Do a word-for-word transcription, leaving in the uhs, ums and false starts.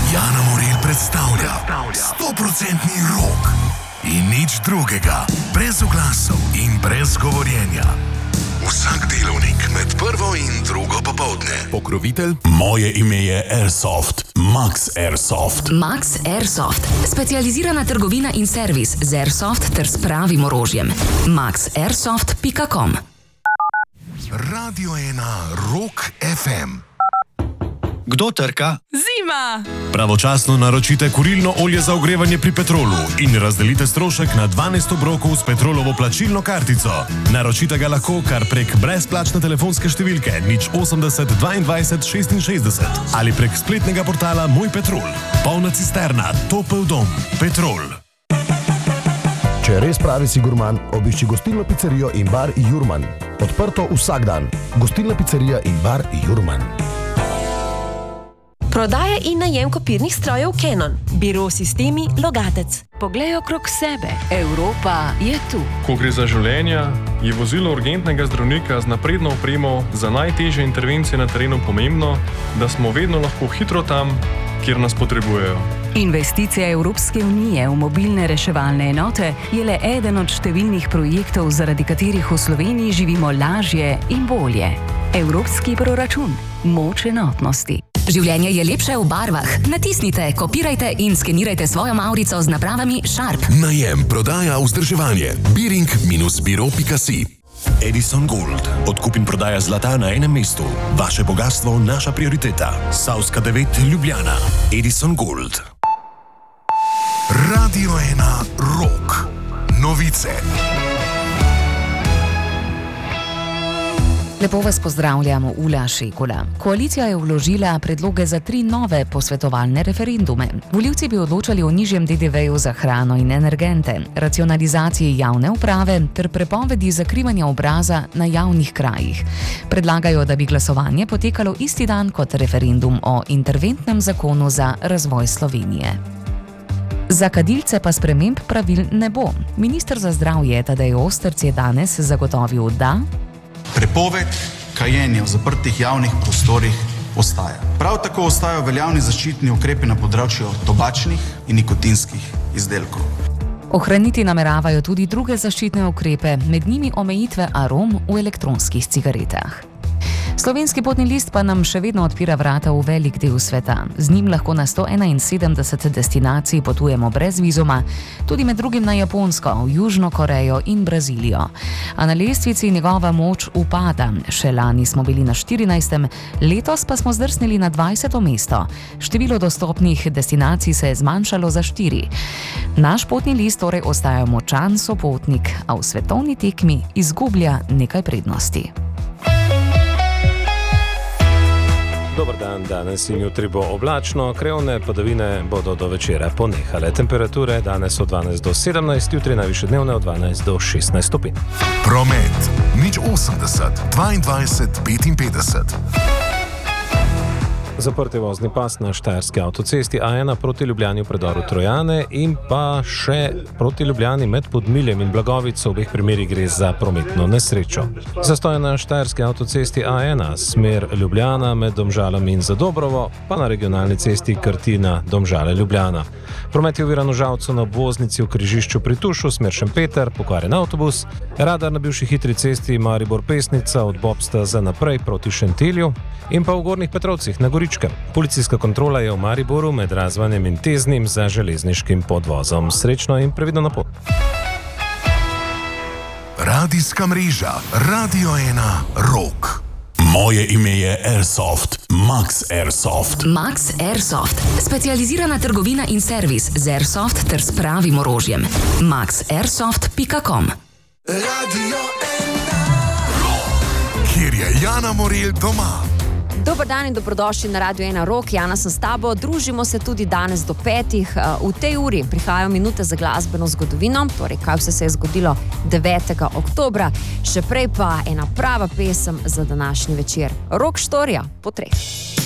Jana Morel predstavlja stoprocentni rok in nič drugega, brez oglasov in brez govorjenja. Vsak delovnik med prvo in drugo popoldne. Pokrovitelj? Moje ime je Airsoft. Max Airsoft. Max Airsoft. Specializirana trgovina in servis z Airsoft ter s pravim orožjem. max airsoft pika com. Radio ena Rock ef em. Kdo trka? Zima! Pravočasno naročite kurilno olje za ogrevanje pri Petrolu in razdelite strošek na dvanajst obrokov s Petrolovo plačilno kartico. Naročite ga lahko kar prek brezplačne telefonske številke nič osemdeset dvaindvajset šestinšestdeset ali prek spletnega portala Moj Petrol. Polna cisterna, topel dom, Petrol. Če res pravi si gurman, obišči gostilno pizzerijo in bar Jurman. Odprto vsak dan. Gostilna pizzerija in bar Jurman. Prodaja in najem kopirnih strojev Canon. Biro Sistemi Logatec. Poglej okrog sebe. Evropa je tu. Ko gre za življenja, je vozilo urgentnega zdravnika z napredno opremo za najtežje intervencije na terenu pomembno, da smo vedno lahko hitro tam, kjer nas potrebujejo. Investicija Evropske unije v mobilne reševalne enote je le eden od številnih projektov, zaradi katerih v Sloveniji živimo lažje in bolje. Evropski proračun. Moč enotnosti. Življenje je lepše v barvah. Natisnite, kopirajte in skenirajte svojo mavrico z napravami Sharp. Najem, prodaja, vzdrževanje. biring biro pika si. Edison Gold. Odkup in prodaja zlata na enem mestu. Vaše bogastvo, naša prioriteta. Savska devet, Ljubljana. Edison Gold. Radio ena Rock. Novice. Lepo vas pozdravljamo, Ula Šekula. Koalicija je vložila predloge za tri nove posvetovalne referendume. Volivci bi odločali o nižjem de de veju za hrano in energente, racionalizaciji javne uprave ter prepovedi zakrivanja obraza na javnih krajih. Predlagajo, da bi glasovanje potekalo isti dan kot referendum o interventnem zakonu za razvoj Slovenije. Za kadilce pa sprememb pravil ne bo. Minister za zdravje Tadej Ostrc je danes zagotovil, da Prepoved kajenja v zaprtih javnih prostorih ostaja. Prav tako ostajajo veljavni zaščitni ukrepi na področju tobačnih in nikotinskih izdelkov. Ohraniti nameravajo tudi druge zaščitne ukrepe, med njimi omejitve arom v elektronskih cigaretah. Slovenski potni list pa nam še vedno odpira vrata v velik del sveta. Z njim lahko na sto enainsedemdeset destinacij potujemo brez vizuma, tudi med drugim na Japonsko, v Južno Korejo in Brazilijo. A na lestvici njegova moč upada. Še lani smo bili na štirinajstem, letos pa smo zdrsnili na dvajseto mesto. Število dostopnih destinacij se je zmanjšalo za štiri. Naš potni list torej ostaja močan sopotnik, a v svetovni tekmi izgublja nekaj prednosti. Dober dan, danes in jutri bo oblačno, krajevne padavine bodo do večera ponehale. Temperature danes od dvanajst do sedemnajst, jutri najvišje dnevne od dvanajst do šestnajst stopinj. Promet nič osemdeset dvaindvajset petinpetdeset. Zaprt je vozni pas na štajerski avtocesti A ena proti Ljubljani v predoru Trojane in pa še proti Ljubljani med Podmiljem in Blagovico. V obeh primerih gre za prometno nesrečo. Zastoj na štajerski avtocesti A ena, smer Ljubljana med Domžalami in Zadobrovo, pa na regionalni cesti Krtina Domžale Ljubljana. Promet je oviran v Žalcu na obvoznici v križišču pri Tušu, smer Šempeter, pokvarjen avtobus, radar na bivši hitri cesti Maribor Pesnica od Bobsta za naprej proti Šentilju in pa v Gornjih Petrovcih na Goričkem. Policijska kontrola je v Mariboru med Razvanjem in Teznim za železniškim podvozom. Srečno in previdno na pot. Radijska mreža Radio ena Rock. Moje ime je Airsoft. Max Airsoft. Max Airsoft. Specializirana trgovina in servis z Airsoft ter s pravim orožjem. max airsoft pika com. Radio ena Rock. Kjer je Jana Morel doma. Dober dan in dobrodošli na Radio ena Rock. Jana sem s tabo, družimo se tudi danes do petih. V tej uri prihajajo minute za glasbeno zgodovino, torej kaj vse se je zgodilo devetega oktobra, še prej pa ena prava pesem za današnji večer. Rock štorija po treh.